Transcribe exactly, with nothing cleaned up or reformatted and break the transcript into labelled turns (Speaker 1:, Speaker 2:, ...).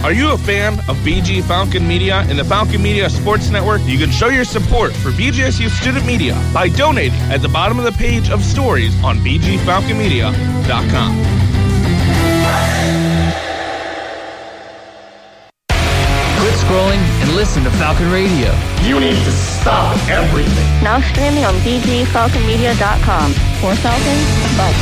Speaker 1: Are you a fan of B G Falcon Media and the Falcon Media Sports Network? You can show your support for B G S U Student Media by donating at the bottom of the page of stories on b g falcon media dot com.
Speaker 2: Quit scrolling and listen to Falcon Radio.
Speaker 3: You need to stop everything.
Speaker 4: Now streaming on b g falcon media dot com. For Falcon, about